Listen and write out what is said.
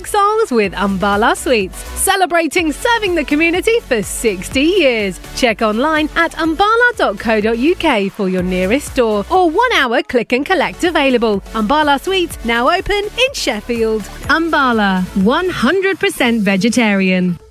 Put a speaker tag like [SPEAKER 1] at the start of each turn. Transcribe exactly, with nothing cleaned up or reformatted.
[SPEAKER 1] songs with Ambala Sweets, celebrating serving the community for sixty years. Check online at ambala dot co dot uk for your nearest store or one hour click and collect available. Ambala Sweets now open in Sheffield. Ambala, one hundred percent vegetarian.